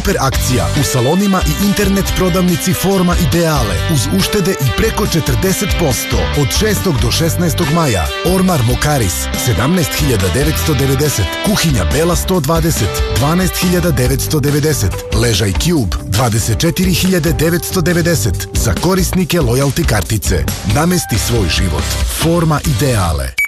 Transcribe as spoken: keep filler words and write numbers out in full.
super akcija u salonima i internet prodavnici Forma Ideale uz uštede i preko četrdeset posto od šestog do šesnaestog maja. Ormar Mokaris sedamnaest hiljada devetsto devedeset, kuhinja Bela sto dvadeset dvanaest hiljada devetsto devedeset, ležaj Cube dvadeset četiri hiljade devetsto devedeset za korisnike lojalti kartice. Namesti svoj život. Forma Ideale.